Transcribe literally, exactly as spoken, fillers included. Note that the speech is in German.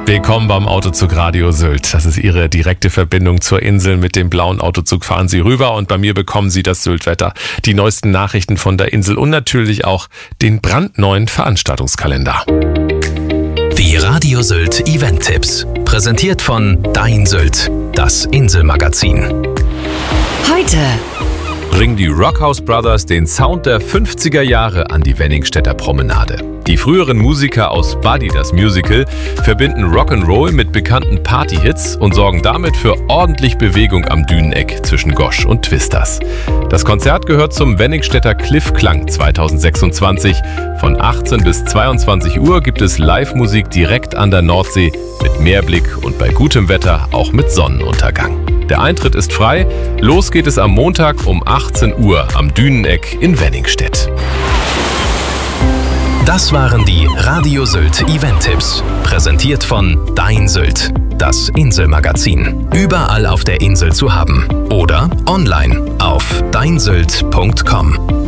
Willkommen beim Autozug Radio Sylt. Das ist Ihre direkte Verbindung zur Insel. Mit dem blauen Autozug fahren Sie rüber und bei mir bekommen Sie das Syltwetter, die neuesten Nachrichten von der Insel und natürlich auch den brandneuen Veranstaltungskalender. Die Radio Sylt Event-Tipps. Präsentiert von Dein Sylt, das Inselmagazin. Heute bringen die Rockhouse Brothers den Sound der fünfziger Jahre an die Wenningstedter Promenade. Die früheren Musiker aus Buddy, das Musical, verbinden Rock'n'Roll mit bekannten Partyhits und sorgen damit für ordentlich Bewegung am Düneneck zwischen Gosch und Twisters. Das Konzert gehört zum Wenningstedter Cliffklang zweitausendsechsundzwanzig. Von achtzehn bis zweiundzwanzig Uhr gibt es Live-Musik direkt an der Nordsee mit Meerblick und bei gutem Wetter auch mit Sonnenuntergang. Der Eintritt ist frei. Los geht es am Montag um achtzehn Uhr am Düneneck in Wenningstedt. Das waren die Radio Sylt Event-Tipps. Präsentiert von Dein Sylt, das Inselmagazin. Überall auf der Insel zu haben. Oder online auf dein sylt punkt com.